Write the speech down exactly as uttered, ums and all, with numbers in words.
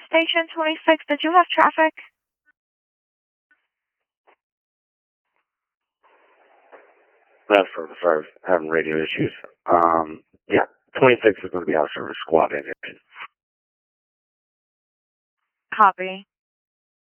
Station twenty-six, did you have traffic? That's for the first having radio issues. Um, yeah, twenty-six is going to be our service squad in it. Copy.